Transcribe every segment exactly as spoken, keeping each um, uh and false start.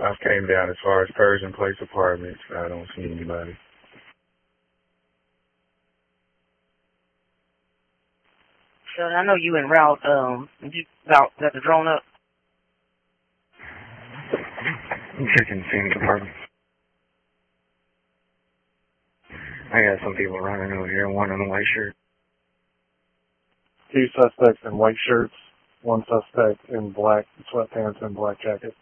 I came down as far as Persian Place Apartments. I don't see anybody. So I know you en route. Um, you about got the drone up? I'm checking Phoenix Apartments. I got some people running over here, one in a white shirt. Two suspects in white shirts, one suspect in black sweatpants and black jacket.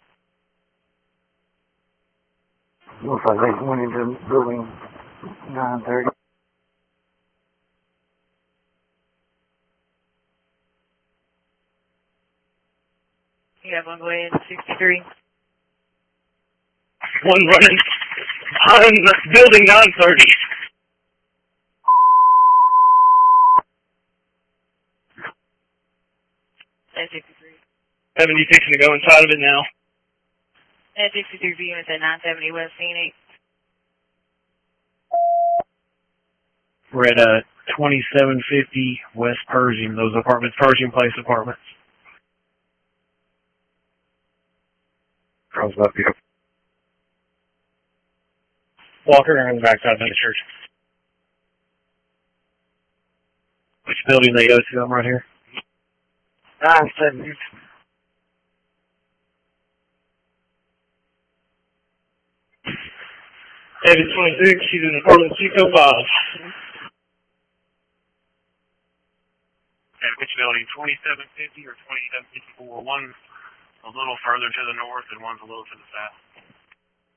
Looks like they went into building nine thirty. You have one going in sixty-three. One running on building nine thirty. At sixty-three. seventy fixing to go inside of it now. At sixty-three B units at nine seventy West Phoenix. We're at uh, twenty-seven fifty West Pershing, those apartments, Pershing Place Apartments. Girls up here. Walker on the backside of the church. Which building they go to? I'm right here. nine seventy. David twenty-six, she's in apartment six oh five. And which building, twenty-seven fifty or twenty-seven fifty-four? One's a little further to the north and one's a little to the south.